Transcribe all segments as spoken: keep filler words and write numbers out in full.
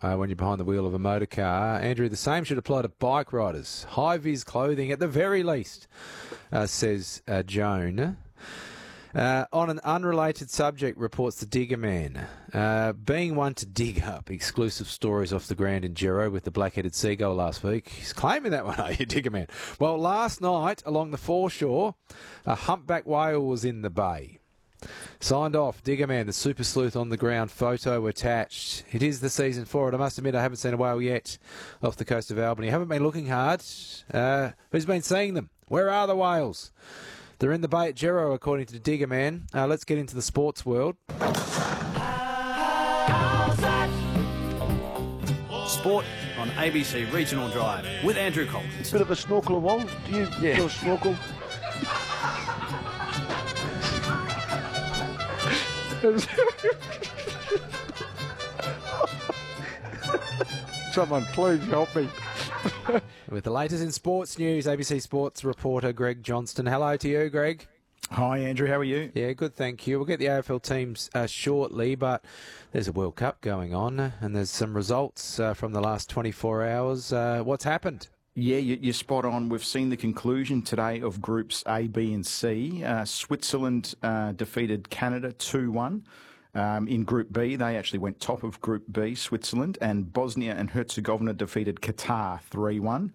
uh, when you're behind the wheel of a motor car. Andrew, the same should apply to bike riders. High-vis clothing at the very least, uh, says uh, Joan. Uh, on an unrelated subject, reports the Digger Man. Uh, being one to dig up exclusive stories off the ground in Gero with the black-headed seagull last week. He's claiming that one, are you, Digger Man? Well, last night, along the foreshore, a humpback whale was in the bay. Signed off, Digger Man, the super sleuth on the ground, photo attached. It is the season for it. I must admit I haven't seen a whale yet off the coast of Albany. I haven't been looking hard. Uh, who's been seeing them? Where are the whales? They're in the bay at Gero, according to the Digger Man. Uh, let's get into the sports world. Sport on A B C Regional Drive with Andrew Collins. Bit of a snorkel of one. Do you Yeah. do a snorkel? Someone please help me. With the latest in sports news, A B C Sports reporter Greg Johnston. Hello to you, Greg. Hi, Andrew. How are you? Yeah, good, thank you. We'll get the A F L teams uh, shortly, but there's a World Cup going on, and there's some results uh, from the last twenty-four hours. Uh, what's happened? Yeah, you- you're spot on. We've seen the conclusion today of Groups A, B and C. Uh, Switzerland uh, defeated Canada two one. Um, in Group B, they actually went top of Group B, Switzerland, and Bosnia and Herzegovina defeated Qatar three one.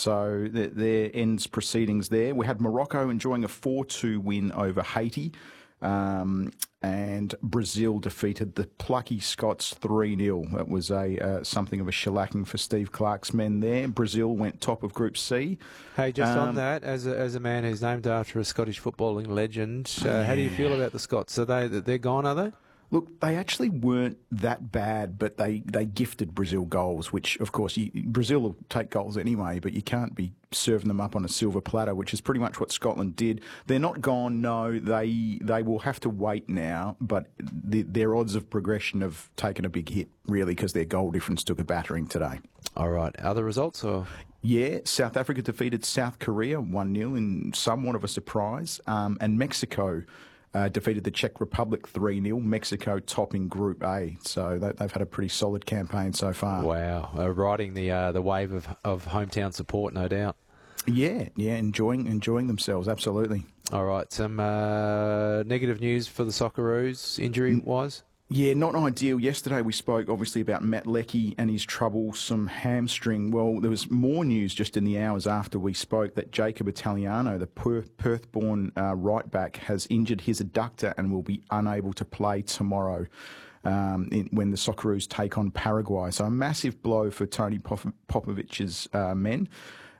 So th- there ends proceedings there. We had Morocco enjoying a four two win over Haiti, um, and Brazil defeated the plucky Scots three nil. That was a uh, something of a shellacking for Steve Clark's men there. Brazil went top of Group C. Hey, just Um, on that, as a, as a man who's named after a Scottish footballing legend, uh, how do you feel about the Scots? Are they they're gone? Are they? Look, they actually weren't that bad, but they, they gifted Brazil goals, which, of course, you, Brazil will take goals anyway, but you can't be serving them up on a silver platter, which is pretty much what Scotland did. They're not gone, no. They they will have to wait now, but the, their odds of progression have taken a big hit, really, because their goal difference took a battering today. All right. Other results? Or Yeah, South Africa defeated South Korea one nil in somewhat of a surprise, um, and Mexico Uh, defeated the Czech Republic three nil, Mexico topping Group A. So they, they've had a pretty solid campaign so far. Wow, uh, riding the uh, the wave of, of hometown support, no doubt. Yeah, yeah, enjoying enjoying themselves, absolutely. All right, some uh, negative news for the Socceroos, injury-wise? Yeah, not ideal. Yesterday we spoke obviously about Matt Leckie and his troublesome hamstring. Well, there was more news just in the hours after we spoke that Jacob Italiano, the Perth, Perth-born uh, right back, has injured his adductor and will be unable to play tomorrow um, in, when the Socceroos take on Paraguay. So a massive blow for Tony Pop- Popovic's uh, men.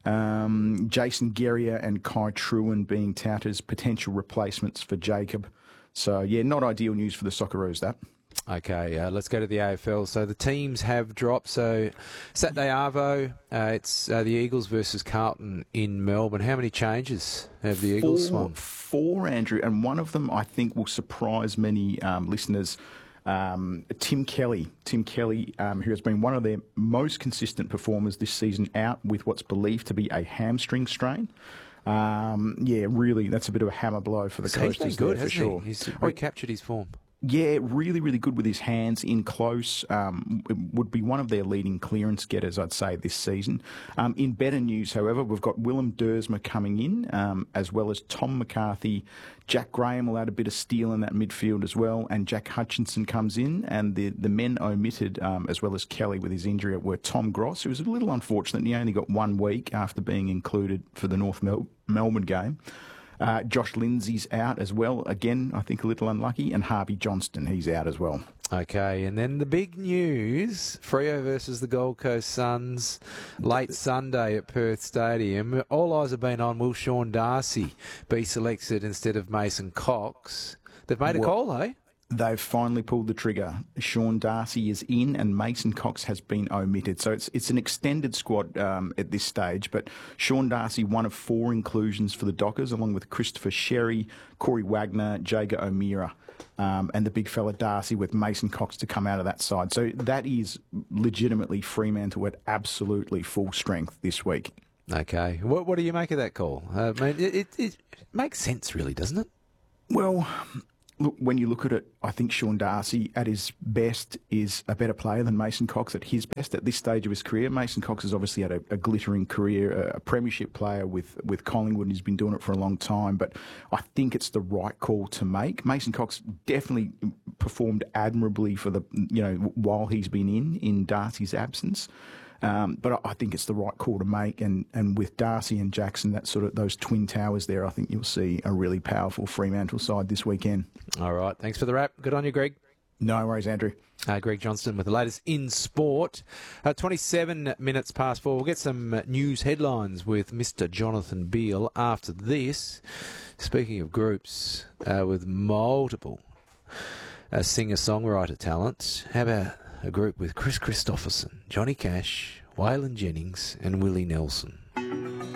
Um, Jason Guerrier and Kai Truen being touted as potential replacements for Jacob. So, yeah, not ideal news for the Socceroos, that. Okay, uh, let's go to the A F L. So the teams have dropped. So Saturday Arvo, uh, it's uh, the Eagles versus Carlton in Melbourne. How many changes have the Eagles Four, swung? four, Andrew, and one of them I think will surprise many um, listeners. Um, Tim Kelly, Tim Kelly, um, who has been one of their most consistent performers this season, out with what's believed to be a hamstring strain. Um, yeah, really, that's a bit of a hammer blow for the So he's coaches been good, there, for hasn't sure. he? He's Oh, recaptured his form. Yeah, really, really good with his hands in close. Um, it would be one of their leading clearance getters, I'd say, this season. Um, in better news, however, we've got Willem Dersma coming in, um, as well as Tom McCarthy. Jack Graham will add a bit of steel in that midfield as well, and Jack Hutchinson comes in, and the, the men omitted, um, as well as Kelly with his injury, were Tom Gross, who was a little unfortunate. He only got one week after being included for the North Mel- Melbourne game. Uh, Josh Lindsay's out as well. Again, I think a little unlucky. And Harvey Johnston, he's out as well. Okay, and then the big news, Freo versus the Gold Coast Suns, late Sunday at Perth Stadium. All eyes have been on, will Sean Darcy be selected instead of Mason Cox? They've made a Well- call, eh? They've finally pulled the trigger. Sean Darcy is in and Mason Cox has been omitted. So it's it's an extended squad um, at this stage, but Sean Darcy, one of four inclusions for the Dockers, along with Christopher Sherry, Corey Wagner, Jager O'Meara, um, and the big fella Darcy with Mason Cox to come out of that side. So that is legitimately Fremantle at absolutely full strength this week. Okay. What what do you make of that call? Uh, I mean, it, it, it makes sense, really, doesn't it? Well, Look, when you look at it, I think Sean Darcy at his best is a better player than Mason Cox at his best at this stage of his career. Mason Cox has obviously had a, a glittering career, a, a premiership player with, with Collingwood, and he's been doing it for a long time. But I think it's the right call to make. Mason Cox definitely performed admirably for the you know while he's been in in Darcy's absence. Um, but I think it's the right call to make, and, and with Darcy and Jackson, that sort of those twin towers there, I think you'll see a really powerful Fremantle side this weekend. All right, thanks for the wrap. Good on you, Greg. No worries, Andrew. Uh, Greg Johnston with the latest in sport. Uh, twenty-seven minutes past four. We'll get some news headlines with Mister Jonathan Beale after this. Speaking of groups uh, with multiple uh, singer-songwriter talent, how about a group with Chris Christopherson, Johnny Cash, Waylon Jennings and Willie Nelson?